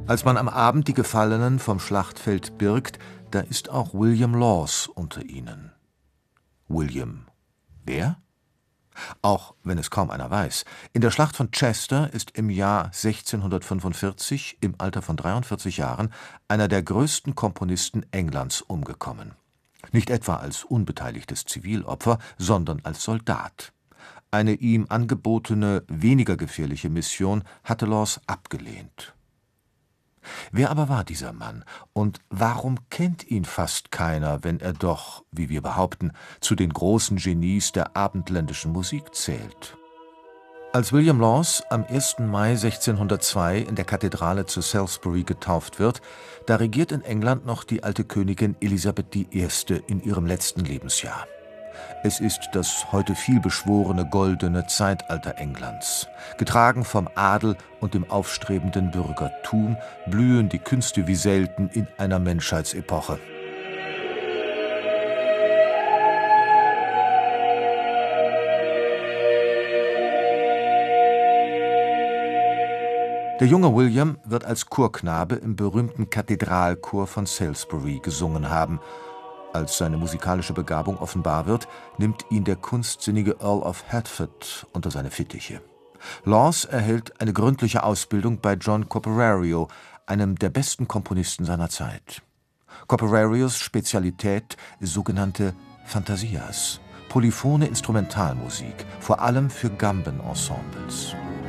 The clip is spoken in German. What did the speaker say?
Als man am Abend die Gefallenen vom Schlachtfeld birgt, da ist auch William Laws unter ihnen. William wer? Auch wenn es kaum einer weiß. In der Schlacht von Chester ist im Jahr 1645 im Alter von 43 Jahren einer der größten Komponisten Englands umgekommen. Nicht etwa als unbeteiligtes Zivilopfer, sondern als Soldat. Eine ihm angebotene, weniger gefährliche Mission hatte Laws abgelehnt. Wer aber war dieser Mann und warum kennt ihn fast keiner, wenn er doch, wie wir behaupten, zu den großen Genies der abendländischen Musik zählt? Als William Laws am 1. Mai 1602 in der Kathedrale zu Salisbury getauft wird, da regiert in England noch die alte Königin Elisabeth I. in ihrem letzten Lebensjahr. Es ist das heute vielbeschworene goldene Zeitalter Englands. Getragen vom Adel und dem aufstrebenden Bürgertum blühen die Künste wie selten in einer Menschheitsepoche. Der junge William wird als Chorknabe im berühmten Kathedralchor von Salisbury gesungen haben. Als seine musikalische Begabung offenbar wird, nimmt ihn der kunstsinnige Earl of Hertford unter seine Fittiche. Laws erhält eine gründliche Ausbildung bei John Copperario, einem der besten Komponisten seiner Zeit. Copperarios Spezialität sogenannte Fantasias, polyphone Instrumentalmusik, vor allem für Gambenensembles.